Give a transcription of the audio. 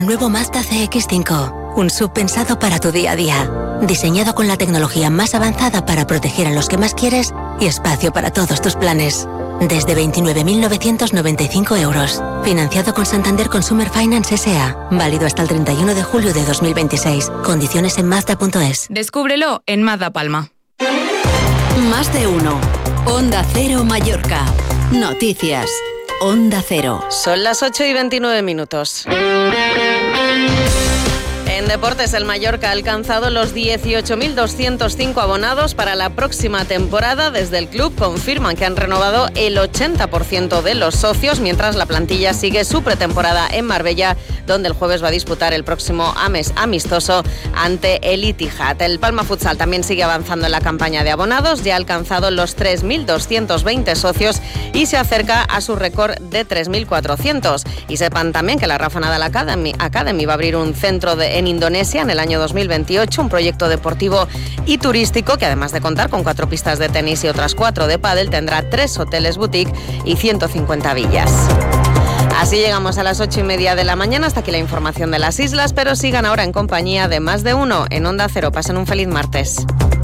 Nuevo Mazda CX-5, un SUV pensado para tu día a día. Diseñado con la tecnología más avanzada para proteger a los que más quieres y espacio para todos tus planes. Desde 29.995 euros. Financiado con Santander Consumer Finance S.A. Válido hasta el 31 de julio de 2026. Condiciones en Mazda.es. Descúbrelo en Mazda Palma. Más de uno. Onda Cero Mallorca. Noticias. Onda Cero. Son las 8:29. En deportes, el Mallorca ha alcanzado los 18.205 abonados para la próxima temporada. Desde el club confirman que han renovado el 80% de los socios, mientras la plantilla sigue su pretemporada en Marbella, donde el jueves va a disputar el próximo amistoso ante el Ittihad. El Palma Futsal también sigue avanzando en la campaña de abonados, ya ha alcanzado los 3.220 socios y se acerca a su récord de 3.400. Y sepan también que la Rafa Nadal Academy va a abrir un centro en Indonesia en el año 2028, un proyecto deportivo y turístico que, además de contar con 4 pistas de tenis y otras 4 de pádel, tendrá 3 hoteles boutique y 150 villas. Así llegamos a las 8:30 de la mañana. Hasta aquí la información de las islas, pero sigan ahora en compañía de Más de Uno en Onda Cero. Pasen un feliz martes.